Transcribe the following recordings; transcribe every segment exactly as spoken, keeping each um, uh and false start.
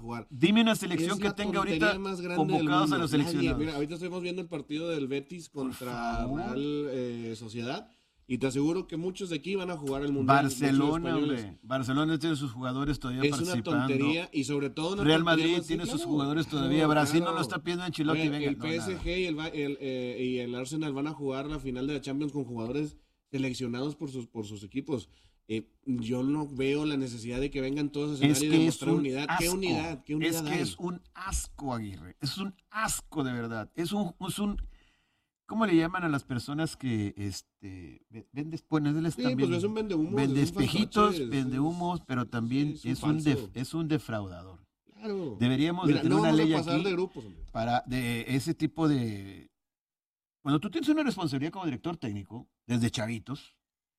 jugar. Dime una selección Es que la tenga tontería ahorita más grande convocados del a los mundo. Nadie. seleccionados. Mira, ahorita estamos viendo el partido del Betis contra favor. Real eh, Sociedad y te aseguro que muchos de aquí van a jugar el Mundial. De hecho, los Barcelona, españoles. hombre. Barcelona tiene sus jugadores todavía Es una participando. tontería y sobre todo una Real tontería Madrid más- sí, tiene sus claro, jugadores claro, todavía. Brasil no claro. lo está pidiendo Ancelotti. Oye, Venga, el no, P S G nada. y el, Ba- el, eh, y el Arsenal van a jugar la final de la Champions con jugadores seleccionados por sus, por sus equipos. Eh, yo no veo la necesidad de que vengan todos a escenario Es y que es demostrar un unidad. ¿Qué asco. unidad? ¿Qué unidad Es que hay? es un asco, Aguirre. Es un asco de verdad. Es un, es un, ¿cómo le llaman a las personas que este venden, bueno, es Sí, también pues es un vendehumos, vende es un espejitos, fantoche, vende es- humos, pero también sí, es es un un, def- falso. es un defraudador. Claro. Deberíamos Mira, de tener no una vamos ley a pasar aquí de grupos, hombre. para de ese tipo de. Cuando tú tienes una responsabilidad como director técnico, desde chavitos,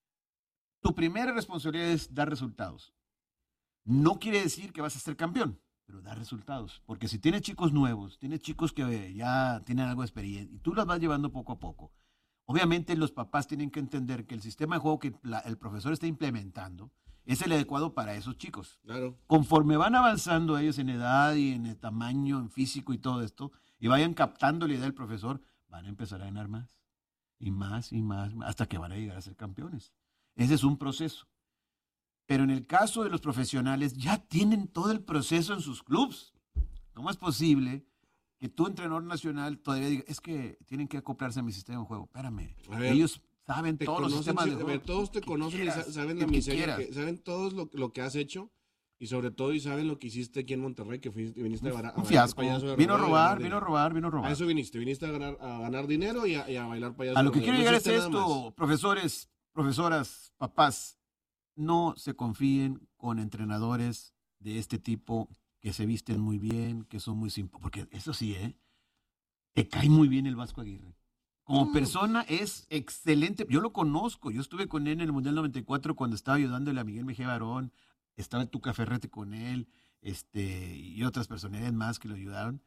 tu primera responsabilidad es dar resultados. No quiere decir que vas a ser campeón, pero dar resultados. Porque si tienes chicos nuevos, tienes chicos que ya tienen algo de experiencia y tú los vas llevando poco a poco, obviamente los papás tienen que entender que el sistema de juego que la- el profesor está implementando es el adecuado para esos chicos. Claro. Conforme van avanzando ellos en edad y en el tamaño, en físico y todo esto, y vayan captando la idea del profesor, van a empezar a ganar más, y más, y más, hasta que van a llegar a ser campeones. Ese es un proceso. Pero en el caso de los profesionales, ya tienen todo el proceso en sus clubes. ¿Cómo es posible que tu entrenador nacional todavía diga, es que tienen que acoplarse a mi sistema de juego? Espérame, A ver, ellos saben Te todos los conocen, sistemas de a juego. ver, todos te Que conocen y quieras, sa- saben que la miseria, quieras. que, saben todos lo, lo que has hecho y sobre todo y saben lo que hiciste aquí en Monterrey, que fuiste, viniste a, bara- a Un bailar fiasco. payaso de Vino a rodeo y robar, ganar vino a dinero. robar, vino a A robar. eso viniste, viniste a ganar, a ganar dinero y a, y a bailar payaso A de lo que rodeo. quiero No llegar es hiciste nada esto, más. profesores, profesoras, papás, no se confíen con entrenadores de este tipo que se visten muy bien, que son muy simpáticos, porque eso sí, ¿eh? Te cae muy bien el Vasco Aguirre. Como Mm. persona es excelente, yo lo conozco, yo estuve con él en el Mundial noventa y cuatro cuando estaba ayudándole a Miguel Mejía Barón, estaba el Tuca Ferretti con él, este, y otras personalidades más que lo ayudaron,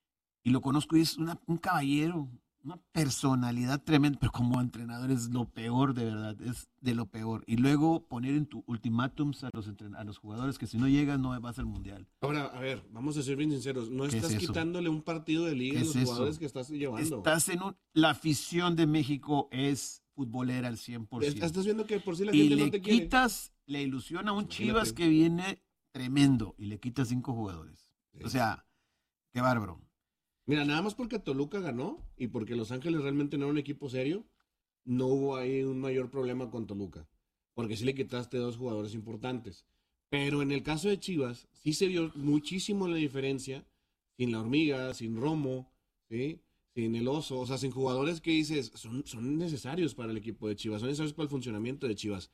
y lo conozco y es una- un caballero, una personalidad tremenda, pero como entrenador es lo peor, de verdad, es de lo peor. Y luego poner en tu ultimátums a los, entren- a los jugadores que si no llegas no vas al Mundial. Ahora, a ver, vamos a ser bien sinceros, no ¿Qué estás es eso? quitándole un partido de liga ¿Qué a es los eso? jugadores que estás llevando. Estás en un... La afición de México es futbolera al cien por ciento. Estás viendo que por si la Y gente le no te quiere. quitas la ilusión a un Imagínate. Chivas que viene tremendo y le quitas cinco jugadores. Sí. O sea, qué bárbaro. Mira, nada más porque Toluca ganó y porque Los Ángeles realmente no era un equipo serio, no hubo ahí un mayor problema con Toluca. Porque sí le quitaste dos jugadores importantes. Pero en el caso de Chivas, sí se vio muchísimo la diferencia sin la hormiga, sin Romo, ¿sí? Sin el oso, o sea, sin jugadores que dices, son, son necesarios para el equipo de Chivas, son necesarios para el funcionamiento de Chivas.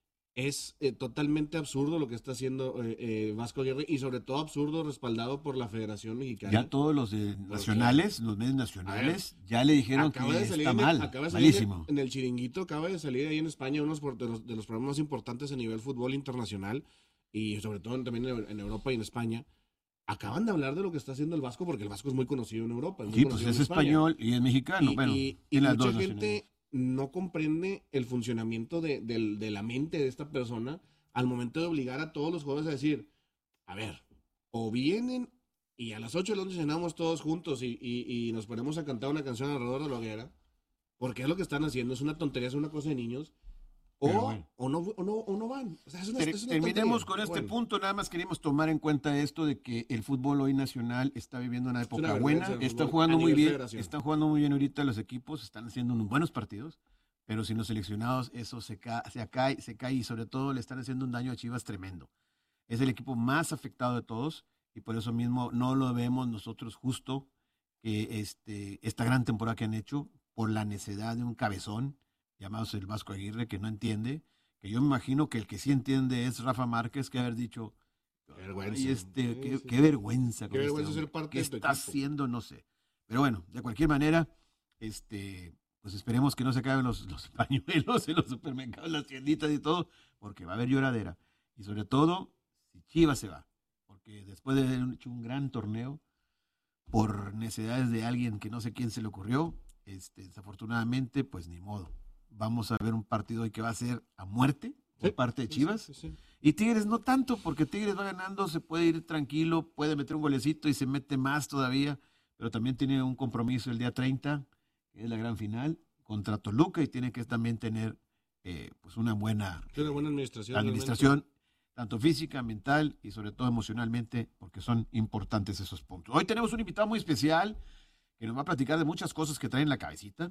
Es eh, totalmente absurdo lo que está haciendo eh, eh, Vasco Aguirre y sobre todo absurdo respaldado por la Federación Mexicana. Ya todos los de nacionales, los medios nacionales, ya le dijeron que Acaba de salir está en el- mal, acaba de salir malísimo. En el chiringuito acaba de salir ahí en España unos por- de los, de los programas más importantes a nivel fútbol internacional y sobre todo también en, en Europa y en España. Acaban de hablar de lo que está haciendo el Vasco porque el Vasco es muy conocido en Europa. Es muy Sí, pues conocido es en España. español y es mexicano. Y, bueno, y- y tiene las mucha dos gente nacionalidades. no comprende el funcionamiento de, del- de la mente de esta persona al momento de obligar a todos los jugadores a decir, a ver, o vienen y a las ocho de la noche cenamos todos juntos y, y- y nos ponemos a cantar una canción alrededor de la hoguera, porque es lo que están haciendo, es una tontería, es una cosa de niños, Pero o, bueno. o, no, o, no, o no van. O sea, es una, Ter- es una Terminemos tontería. con este Bueno, punto, nada más queríamos tomar en cuenta esto de que el fútbol hoy nacional está viviendo una época vergüenza buena, el están fútbol jugando a muy nivel bien, federación. están jugando muy bien ahorita los equipos, están haciendo unos buenos partidos, pero sin los seleccionados eso se cae, se cae, se cae y sobre todo le están haciendo un daño a Chivas tremendo. Es el equipo más afectado de todos y por eso mismo no lo vemos nosotros justo que este, esta gran temporada que han hecho por la necesidad de un cabezón llamado el Vasco Aguirre que no entiende, que yo me imagino que el que sí entiende es Rafa Márquez, que haber dicho, Qué vergüenza. "Ay, este, Sí, qué, sí. qué vergüenza, con Qué este vergüenza hombre. ser parte ¿Qué de tu está equipo?" haciendo? No sé. Pero bueno, de cualquier manera, este, pues esperemos que no se acaben los, los pañuelos en los supermercados, las tienditas y todo, porque va a haber lloradera. Y sobre todo, si Chivas se va, porque después de haber hecho un gran torneo, por necesidades de alguien que no sé quién se le ocurrió, este, desafortunadamente, pues ni modo. Vamos a ver un partido hoy que va a ser a muerte, por parte de Chivas. Sí, sí, sí. Y Tigres no tanto, porque Tigres va ganando, se puede ir tranquilo, puede meter un golecito y se mete más todavía, pero también tiene un compromiso el día treinta, que es la gran final, contra Toluca, y tiene que también tener eh, pues una buena, Sí, una buena administración. administración, tanto física, mental y sobre todo emocionalmente, porque son importantes esos puntos. Hoy tenemos un invitado muy especial que nos va a platicar de muchas cosas que traen en la cabecita,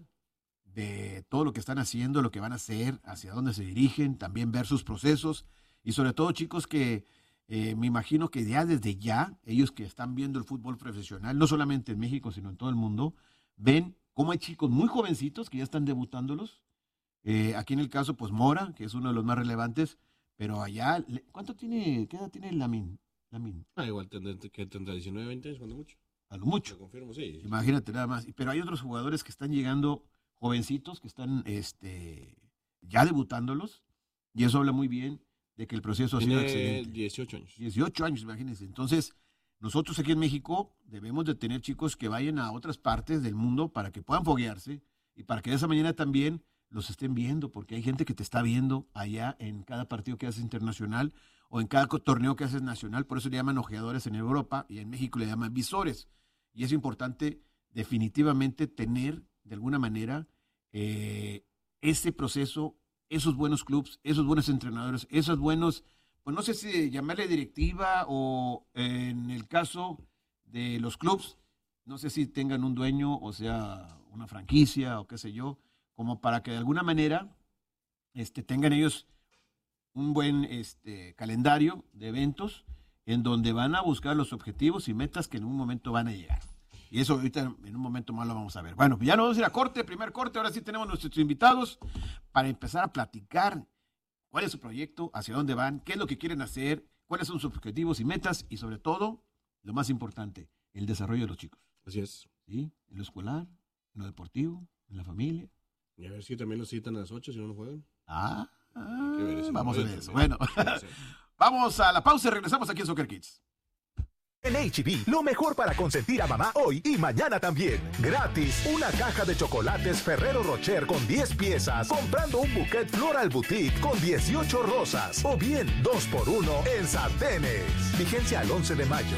de todo lo que están haciendo, lo que van a hacer, hacia dónde se dirigen, también ver sus procesos. Y sobre todo, chicos, que eh, me imagino que ya desde ya, ellos que están viendo el fútbol profesional, no solamente en México, sino en todo el mundo, ven cómo hay chicos muy jovencitos que ya están debutándolos. Eh, aquí en el caso, pues Mora, que es uno de los más relevantes, pero allá, ¿cuánto tiene, qué edad tiene Lamin? Lamin? Ah, igual tendrá, que tendrá diecinueve, veinte años, cuando mucho. A lo mucho. Lo confirmo, sí. Imagínate nada más. Pero hay otros jugadores que están llegando, jovencitos, que están este, ya debutándolos, y eso habla muy bien de que el proceso ha sido excelente. dieciocho años. dieciocho años, imagínense. Entonces, nosotros aquí en México debemos de tener chicos que vayan a otras partes del mundo para que puedan foguearse y para que de esa manera también los estén viendo, porque hay gente que te está viendo allá en cada partido que haces internacional o en cada torneo que haces nacional. Por eso le llaman ojeadores en Europa y en México le llaman visores. Y es importante definitivamente tener, de alguna manera, eh, ese proceso, esos buenos clubes, esos buenos entrenadores, esos buenos, pues no sé si llamarle directiva o eh, en el caso de los clubes, no sé si tengan un dueño, o sea, una franquicia o qué sé yo, como para que de alguna manera este, tengan ellos un buen este, calendario de eventos en donde van a buscar los objetivos y metas que en un momento van a llegar. Y eso ahorita en un momento más lo vamos a ver. Bueno, pues ya nos vamos a ir a corte, primer corte. Ahora sí tenemos nuestros invitados para empezar a platicar cuál es su proyecto, hacia dónde van, qué es lo que quieren hacer, cuáles son sus objetivos y metas y sobre todo, lo más importante, el desarrollo de los chicos. Así es. ¿Sí? En lo escolar, en lo deportivo, en la familia. Y a ver si también los citan a las ocho si no lo juegan. Ah, ah ver eso. vamos a ver También. eso. Bueno, vamos a la pausa y regresamos aquí en Soccer Kids. En H E B, lo mejor para consentir a mamá hoy y mañana también. Gratis, una caja de chocolates Ferrero Rocher con diez piezas, comprando un bouquet Floral Boutique con dieciocho rosas, o bien dos por uno en sartenes. Vigencia al once de mayo.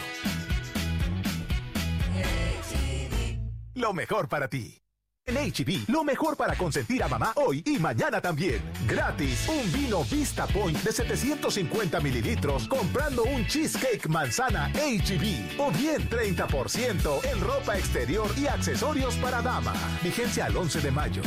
Lo mejor para ti. En H E B, lo mejor para consentir a mamá hoy y mañana también. Gratis, un vino Vista Point de setecientos cincuenta mililitros comprando un cheesecake manzana H E B. O bien treinta por ciento en ropa exterior y accesorios para dama. Vigencia al once de mayo.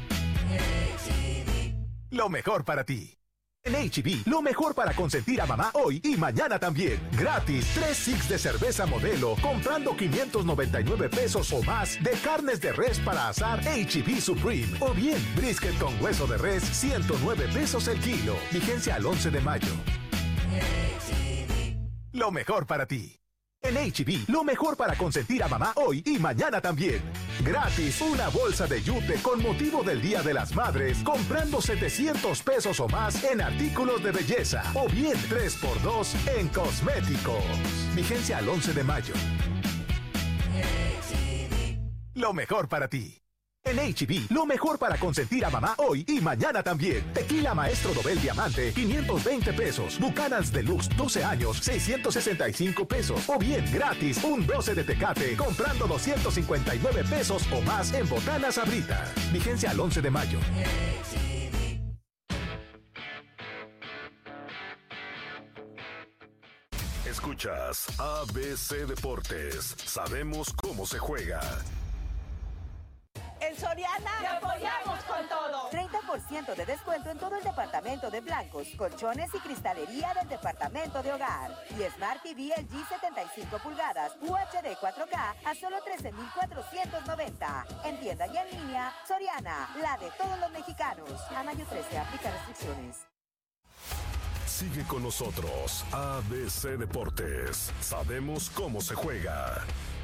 Lo mejor para ti. En H E B, lo mejor para consentir a mamá hoy y mañana también. Gratis, tres six de cerveza Modelo, comprando quinientos noventa y nueve pesos o más de carnes de res para asar H E B Supreme. O bien, brisket con hueso de res, ciento nueve pesos el kilo. Vigencia al once de mayo. Lo mejor para ti. En H E B, lo mejor para consentir a mamá hoy y mañana también. Gratis, una bolsa de yute con motivo del Día de las Madres, comprando setecientos pesos o más en artículos de belleza. O bien tres por dos en cosméticos. Vigencia al once de mayo. Lo mejor para ti. En H E B, lo mejor para consentir a mamá hoy y mañana también. Tequila Maestro Dobel Diamante, quinientos veinte pesos. Buchanan's Deluxe, doce años, seiscientos sesenta y cinco pesos. O bien, gratis, un doce de Tecate, comprando doscientos cincuenta y nueve pesos o más en Botanas Sabritas. Vigencia al once de mayo. Escuchas A B C Deportes. Sabemos cómo se juega. En Soriana te apoyamos con todo. treinta por ciento de descuento en todo el departamento de blancos, colchones y cristalería del departamento de hogar. Y Smart T V L G setenta y cinco pulgadas U H D cuatro K a solo trece mil cuatrocientos noventa. En tienda y en línea, Soriana, la de todos los mexicanos. A mayo trece, aplica restricciones. Sigue con nosotros, A B C Deportes. Sabemos cómo se juega.